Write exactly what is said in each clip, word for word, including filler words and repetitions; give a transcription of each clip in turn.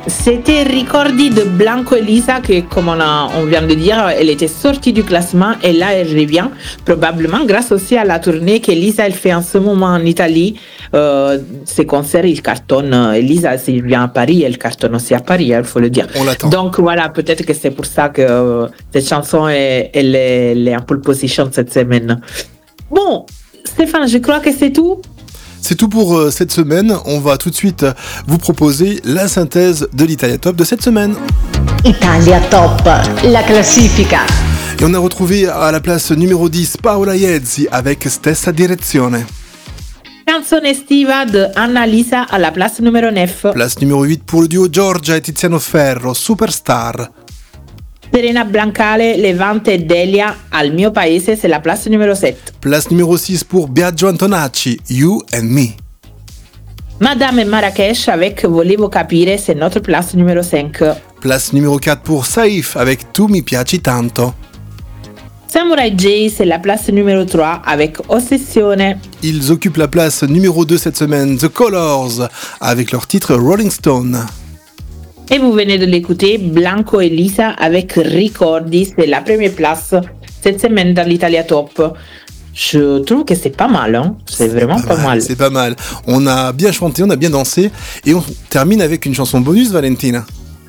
C'était Ricordi de Blanco Elisa que, comme on, a, on vient de dire, elle était sortie du classement et là elle revient, probablement grâce aussi à la tournée qu'Elisa elle fait en ce moment en Italie. Euh, ses concerts, ils cartonnent. Elisa, s'il vient à Paris, elle cartonne aussi à Paris, il faut le dire. On l'attend. Donc voilà, peut-être que c'est pour ça que euh, cette chanson est, elle est, elle est en pole position cette semaine. Bon, Stéphane, je crois que c'est tout. C'est tout pour euh, cette semaine. On va tout de suite vous proposer la synthèse de l'Italia Top de cette semaine. Italia Top, la classifica. Et on a retrouvé à la place numéro dix Paola Iezzi avec Stessa Direzione. Canzone estiva de Annalisa à la place numéro neuf. Place numéro huit pour le duo Giorgia et Tiziano Ferro, Superstar. Serena Blancale, Levante e Delia al mio paese, c'est la place numéro sept. Place numéro six pour Biagio Antonacci, You and Me. Madame Marrakech avec Volevo capire, c'est notre place numéro cinq. Place numéro quatre pour Saif avec Tu mi piaci tanto. Samurai J, c'est la place numéro trois avec Ossessione. Ils occupent la place numéro deux cette semaine, The Colors, avec leur titre Rolling Stone. Et vous venez de l'écouter, Blanco Elisa avec Ricordi, c'est la première place cette semaine dans l'Italia Top. Je trouve que c'est pas mal, hein. c'est, c'est vraiment pas, pas mal, mal. C'est pas mal. On a bien chanté, on a bien dansé, et on termine avec une chanson bonus, Valentina.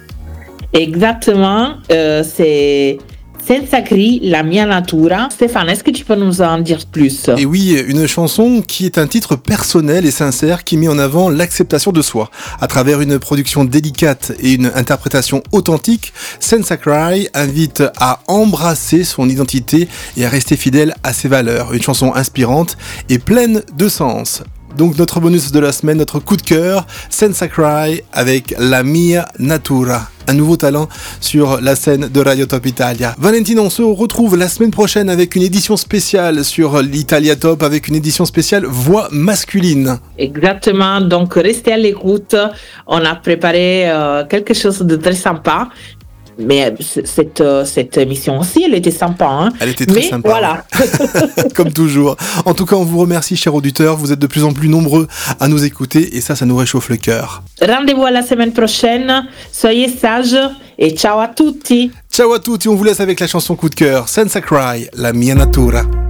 Exactement, euh, c'est Senza Cri, La mia natura. Stéphane, est-ce que tu peux nous en dire plus? Et oui, une chanson qui est un titre personnel et sincère qui met en avant l'acceptation de soi. À travers une production délicate et une interprétation authentique, Senza Cri invite à embrasser son identité et à rester fidèle à ses valeurs. Une chanson inspirante et pleine de sens. Donc notre bonus de la semaine, notre coup de cœur, Senza Cri avec La mia natura. Un nouveau talent sur la scène de Radio Top Italia. Valentina, on se retrouve la semaine prochaine avec une édition spéciale sur l'Italia Top, avec une édition spéciale voix masculine. Exactement, donc restez à l'écoute. On a préparé euh, quelque chose de très sympa. Mais cette, cette émission aussi, elle était sympa. Hein. Elle était très Mais sympa. Voilà. Comme toujours. En tout cas, on vous remercie, chers auditeurs. Vous êtes de plus en plus nombreux à nous écouter et ça, ça nous réchauffe le cœur. Rendez-vous à la semaine prochaine. Soyez sages et ciao à tutti. Ciao à tutti. On vous laisse avec la chanson coup de cœur, Senza Cri, La mia natura.